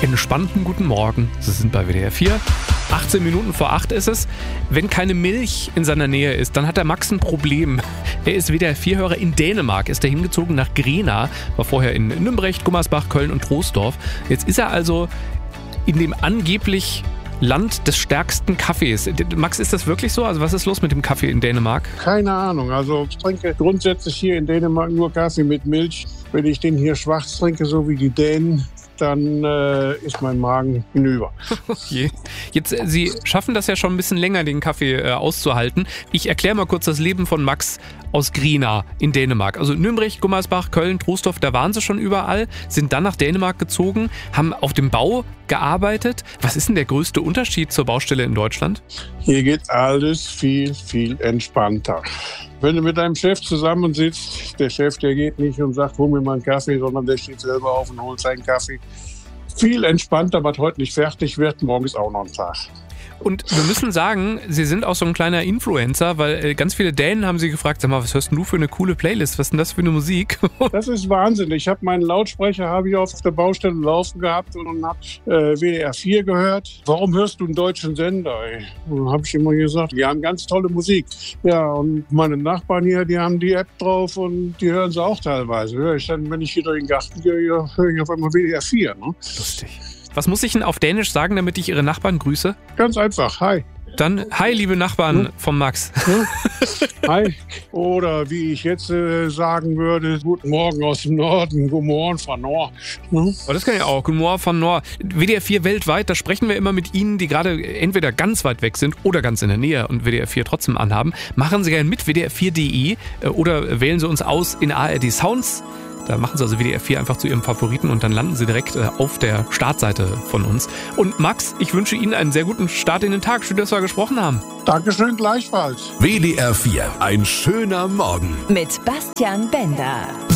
entspannten guten Morgen. Sie sind bei WDR 4. 18 Minuten vor 8 ist es. Wenn keine Milch in seiner Nähe ist, dann hat der Max ein Problem. Er ist WDR 4-Hörer in Dänemark, ist er hingezogen nach Grena, war vorher in Nümbrecht, Gummersbach, Köln und Troisdorf. Jetzt ist er also in dem angeblich Land des stärksten Kaffees. Max, ist das wirklich so? Also was ist los mit dem Kaffee in Dänemark? Keine Ahnung. Also ich trinke grundsätzlich hier in Dänemark nur Kaffee mit Milch. Wenn ich den hier schwarz trinke, so wie die Dänen, dann ist mein Magen hinüber. Okay. Jetzt, Sie schaffen das ja schon ein bisschen länger, den Kaffee auszuhalten. Ich erkläre mal kurz das Leben von Max aus Grena in Dänemark. Also Nümbrecht, Gummersbach, Köln, Troisdorf, da waren sie schon überall, sind dann nach Dänemark gezogen, haben auf dem Bau gearbeitet. Was ist denn der größte Unterschied zur Baustelle in Deutschland? Hier geht alles viel, viel entspannter. Wenn du mit deinem Chef zusammensitzt, der Chef, der geht nicht und sagt, hol mir mal einen Kaffee, sondern der steht selber auf und holt seinen Kaffee. Viel entspannter, was heute nicht fertig wird, morgen ist auch noch ein Tag. Und wir müssen sagen, Sie sind auch so ein kleiner Influencer, weil ganz viele Dänen haben Sie gefragt, sag mal, was hörst denn du für eine coole Playlist? Was ist denn das für eine Musik? Das ist Wahnsinn. Ich habe meinen Lautsprecher auf der Baustelle laufen gehabt und habe WDR 4 gehört. Warum hörst du einen deutschen Sender? Und dann habe ich immer gesagt, die haben ganz tolle Musik. Ja, und meine Nachbarn hier, die haben die App drauf und die hören sie auch teilweise. Höre ich dann, wenn ich hier durch den Garten gehe, höre ich auf einmal WDR 4. Ne? Lustig. Was muss ich denn auf Dänisch sagen, damit ich Ihre Nachbarn grüße? Ganz einfach, hi. Dann, hi, liebe Nachbarn vom Max. Hi. Oder wie ich jetzt sagen würde, guten Morgen aus dem Norden, guten Morgen von Nord. Oh, das kann ich auch, guten Morgen von Nord. WDR 4 weltweit, da sprechen wir immer mit Ihnen, die gerade entweder ganz weit weg sind oder ganz in der Nähe und WDR 4 trotzdem anhaben. Machen Sie gerne mit, WDR4.de oder wählen Sie uns aus in ARD Sounds. Da machen Sie also WDR 4 einfach zu Ihrem Favoriten und dann landen Sie direkt auf der Startseite von uns. Und Max, ich wünsche Ihnen einen sehr guten Start in den Tag. Schön, dass wir gesprochen haben. Dankeschön, gleichfalls. WDR 4, ein schöner Morgen. Mit Bastian Bender.